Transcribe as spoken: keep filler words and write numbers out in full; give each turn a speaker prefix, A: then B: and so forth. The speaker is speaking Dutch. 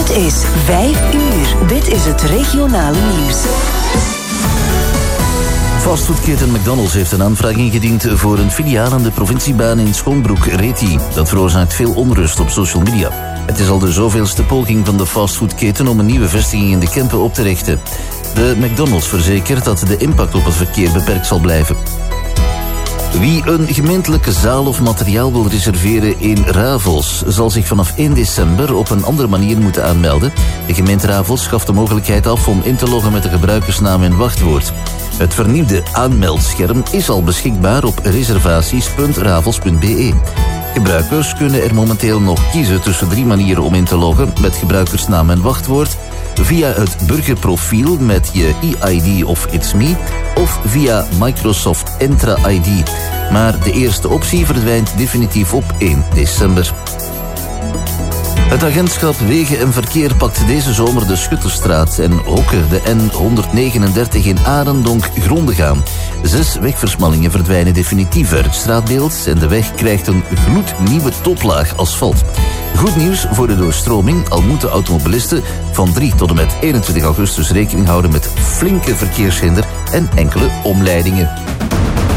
A: Het is vijf uur. Dit is het regionale nieuws.
B: Fastfoodketen McDonald's heeft een aanvraag ingediend voor een filiaal aan de provinciebaan in Schoonbroek-Reti. Dat veroorzaakt veel onrust op social media. Het is al de zoveelste poging van de fastfoodketen om een nieuwe vestiging in de Kempen op te richten. De McDonald's verzekert dat de impact op het verkeer beperkt zal blijven. Wie een gemeentelijke zaal of materiaal wil reserveren in Ravels zal zich vanaf één december op een andere manier moeten aanmelden. De gemeente Ravels schaft de mogelijkheid af om in te loggen met de gebruikersnaam en wachtwoord. Het vernieuwde aanmeldscherm is al beschikbaar op reservaties punt ravels punt b e. Gebruikers kunnen er momenteel nog kiezen tussen drie manieren om in te loggen met gebruikersnaam en wachtwoord, via het burgerprofiel met je e I D of It's Me of via Microsoft Entra I D. Maar de eerste optie verdwijnt definitief op één december. Het agentschap Wegen en Verkeer pakt deze zomer de Schutterstraat en Hokke, de N honderdnegenendertig in Arendonk-Grondig aan. Zes wegversmallingen verdwijnen definitief uit het straatbeeld en de weg krijgt een gloednieuwe toplaag asfalt. Goed nieuws voor de doorstroming, al moeten automobilisten van drie tot en met eenentwintig augustus rekening houden met flinke verkeershinder en enkele omleidingen.